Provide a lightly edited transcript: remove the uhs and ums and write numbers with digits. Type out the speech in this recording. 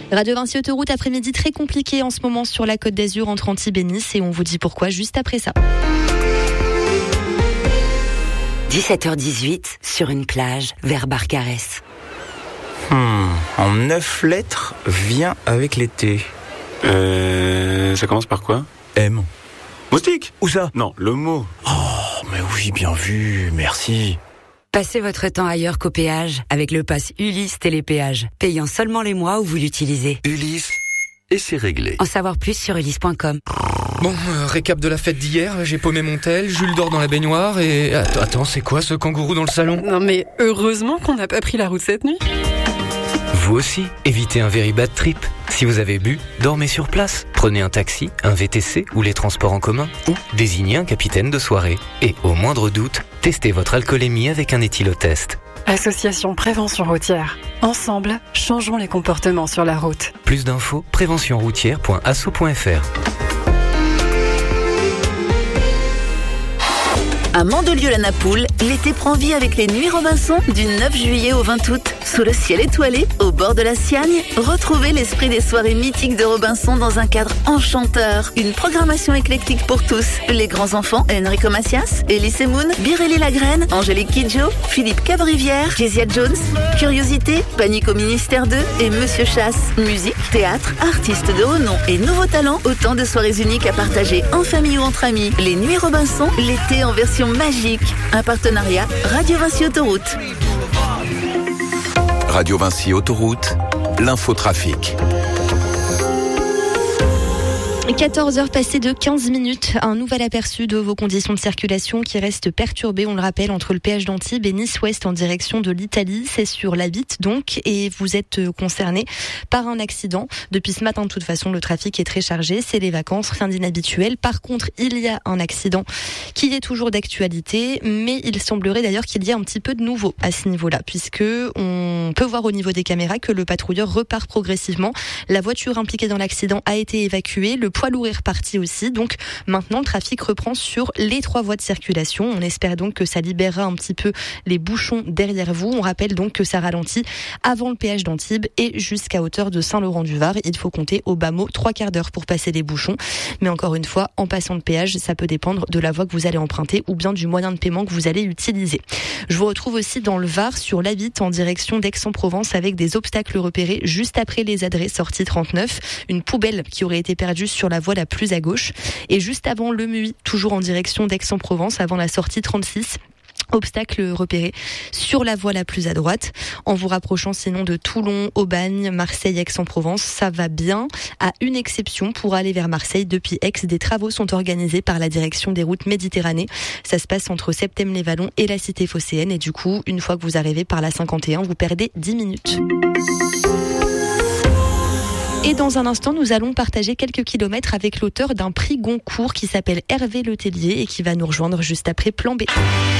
Radio Vinci Autoroute, après-midi très compliqué en ce moment sur la Côte d'Azur entre Antibes et Nice, et on vous dit pourquoi juste après ça. 17h18 sur une plage vers Barcarès. En 9 lettres, vient avec l'été. Ça commence par quoi? M. Moustique? Où ça? Non, le mot. Oh, mais oui, bien vu, merci. Passez votre temps ailleurs qu'au péage avec le pass Ulysse Télépéage, payant seulement les mois où vous l'utilisez. Ulysse, et c'est réglé. En savoir plus sur ulysse.com. Bon, récap de la fête d'hier, j'ai paumé mon tel, Jules dort dans la baignoire et... Attends, c'est quoi ce kangourou dans le salon? Non mais heureusement qu'on n'a pas pris la route cette nuit. Vous aussi, évitez un very bad trip. Si vous avez bu, dormez sur place. Prenez un taxi, un VTC ou les transports en commun, ou désignez un capitaine de soirée. Et au moindre doute, testez votre alcoolémie avec un éthylotest. Association Prévention Routière. Ensemble, changeons les comportements sur la route. Plus d'infos, préventionroutière.asso.fr. À Mandelieu-la-Napoule, l'été prend vie avec les Nuits Robinson du 9 juillet au 20 août. Sous le ciel étoilé, au bord de la Siagne, retrouvez l'esprit des soirées mythiques de Robinson dans un cadre enchanteur. Une programmation éclectique pour tous. Les grands enfants, Enrico Macias, Elise Moon, Birelli Lagraine, Angélique Kidjo, Philippe Cabrivière, Kezia Jones, Curiosité, Panique au Ministère 2 et Monsieur Chasse. Musique, théâtre, artistes de haut nom et nouveaux talents, autant de soirées uniques à partager en famille ou entre amis. Les Nuits Robinson, l'été en version magique. Un partenariat Radio Vinci Autoroute. Radio Vinci Autoroute, l'infotrafic. 14h passées de 15 minutes, un nouvel aperçu de vos conditions de circulation qui restent perturbées, on le rappelle, entre le péage d'Antibes et Nice-Ouest en direction de l'Italie. C'est sur l'A8 donc, et vous êtes concerné par un accident. Depuis ce matin, de toute façon, le trafic est très chargé, c'est les vacances, rien d'inhabituel. Par contre, il y a un accident qui est toujours d'actualité, mais il semblerait d'ailleurs qu'il y ait un petit peu de nouveau à ce niveau-là, puisque on peut voir au niveau des caméras que le patrouilleur repart progressivement. La voiture impliquée dans l'accident a été évacuée, le poids lourd est reparti aussi, donc maintenant le trafic reprend sur les 3 voies de circulation. On espère donc que ça libérera un petit peu les bouchons derrière vous. On rappelle donc que ça ralentit avant le péage d'Antibes et jusqu'à hauteur de Saint-Laurent-du-Var. Il faut compter au bas mot 3/4 d'heure pour passer les bouchons, mais encore une fois, en passant le péage, ça peut dépendre de la voie que vous allez emprunter ou bien du moyen de paiement que vous allez utiliser. Je vous retrouve aussi dans le Var sur l'A8 en direction d'Aix-en-Provence avec des obstacles repérés juste après les adrets sortie 39, une poubelle qui aurait été perdue sur la voie la plus à gauche, et juste avant le Muy, toujours en direction d'Aix-en-Provence avant la sortie 36. Obstacle repéré sur la voie la plus à droite. En vous rapprochant sinon de Toulon, Aubagne, Marseille, Aix-en-Provence, ça va bien. À une exception, pour aller vers Marseille depuis Aix, des travaux sont organisés par la direction des routes Méditerranée. Ça se passe entre Septème-les-Vallons et la cité phocéenne, et du coup, une fois que vous arrivez par la 51, vous perdez 10 minutes. Et dans un instant, nous allons partager quelques kilomètres avec l'auteur d'un prix Goncourt qui s'appelle Hervé Letellier et qui va nous rejoindre juste après Plan B.